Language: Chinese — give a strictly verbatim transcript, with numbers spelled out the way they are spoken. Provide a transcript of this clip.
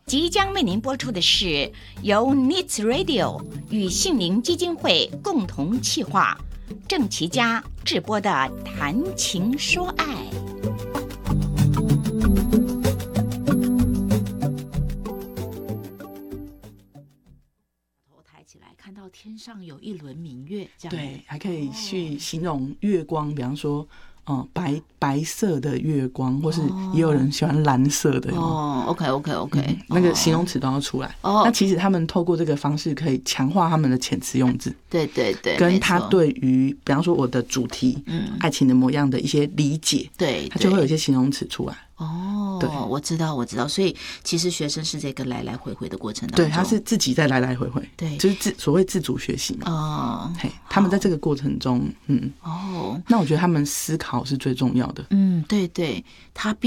即将为您播出的是由 Needs Radio 与杏林基金会共同企划，郑其嘉制播的《谈情说爱》。头抬起来，看到天上有一轮明月，这样对，还可以去形容月光，比方说。嗯，白白色的月光，或是也有人喜欢蓝色的。 哦 ，OK OK OK，、嗯、 那个形容词都要出来。哦，那其实他们透过这个方式可以强化他们的遣词用字。 对对对， 跟他对于比方说我的主题，嗯，爱情的模样的一些理解， 对， 他就会有一些形容词出来。 哦，对，我知道，我知道，所以其实学生是这个来来回回的过程当中， 对，他是自己在来来回回， 对， 就是自所谓自主学习嘛。 哦， 嘿，他们在这个过程中，嗯，哦，那我觉得他们思考是最重要的。 嗯，对对，他必